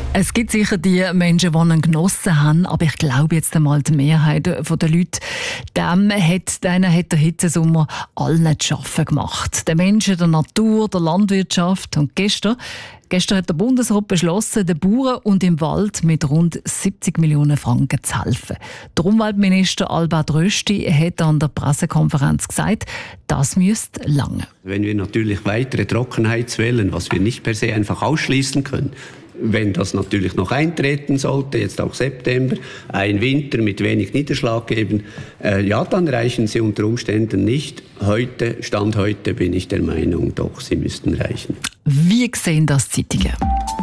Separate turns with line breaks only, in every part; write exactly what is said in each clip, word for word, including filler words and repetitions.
Es gibt sicher die Menschen, die ihn genossen haben, aber ich glaube jetzt einmal, die Mehrheit der Leute, dem hat, denen hat der Hitzesommer allen zu schaffen gemacht. Den Menschen, der Natur, der Landwirtschaft. Und gestern, gestern hat der Bundesrat beschlossen, den Bauern und im Wald mit rund siebzig Millionen Franken zu helfen. Der Umweltminister Albert Rösti hat an der Pressekonferenz gesagt, das müsste lange.
Wenn wir natürlich weitere Trockenheitswellen, was wir nicht per se einfach ausschließen können, wenn das natürlich noch eintreten sollte, jetzt auch September, ein Winter mit wenig Niederschlag geben, äh, ja, dann reichen sie unter Umständen nicht. Heute, Stand heute, bin ich der Meinung, doch, sie müssten reichen.
Wie sehen das Zeitungen?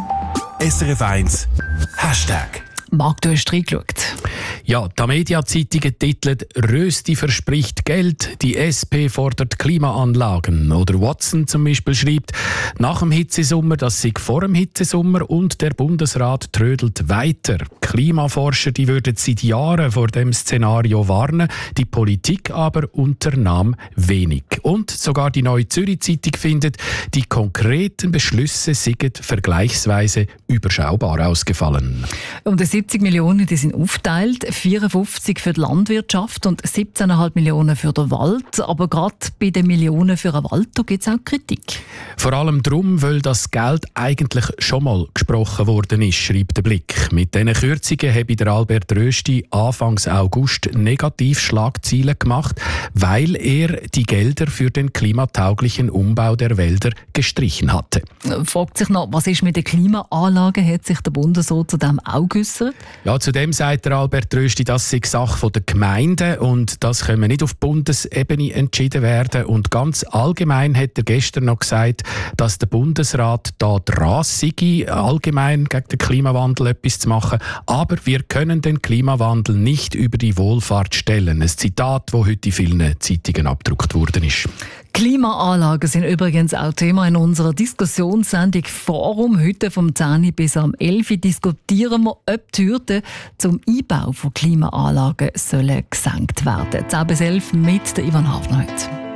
S R F eins Hashtag.
Marc, du hast reingeschaut.
Ja, die Media-Zeitungen titeln «Rösti verspricht Geld, die S P fordert Klimaanlagen». Oder Watson zum Beispiel schreibt, nach dem Hitzesommer, das sei vor dem Hitzesommer und der Bundesrat trödelt weiter. Klimaforscher, die würden seit Jahren vor dem Szenario warnen, die Politik aber unternahm wenig. Und sogar die Neue Zürich Zeitung findet, die konkreten Beschlüsse seien vergleichsweise überschaubar ausgefallen.
Und die siebzig Millionen, die sind aufgeteilt, vierundfünfzig für die Landwirtschaft und siebzehn Komma fünf Millionen für den Wald. Aber gerade bei den Millionen für den Wald gibt es auch Kritik.
Vor allem darum, weil das Geld eigentlich schon mal gesprochen worden ist, schreibt der Blick. Mit diesen Kürzungen habe der Albert Rösti Anfangs August negativ Schlagzeilen gemacht, weil er die Gelder für den klimatauglichen Umbau der Wälder gestrichen hatte.
Fragt sich noch, was ist mit den Klimaanlagen? Hat sich der Bundesrat zu dem auch geäussert?
Ja, zudem sagt der Albert Rösti, das sei Sache der Gemeinden und das können nicht auf Bundesebene entschieden werden. Und ganz allgemein hat er gestern noch gesagt, dass der Bundesrat da dran sei, allgemein gegen den Klimawandel etwas zu machen. Aber wir können den Klimawandel nicht über die Wohlfahrt stellen. Ein Zitat, das heute in vielen Zeitungen abgedruckt worden ist.
Klimaanlagen sind übrigens auch Thema in unserer Diskussionssendung Forum. Heute vom zehn bis am elf diskutieren wir, ob die Hürden zum Einbau von Klimaanlagen sollen gesenkt werden. zehn bis elf mit der Ivan Hafner heute.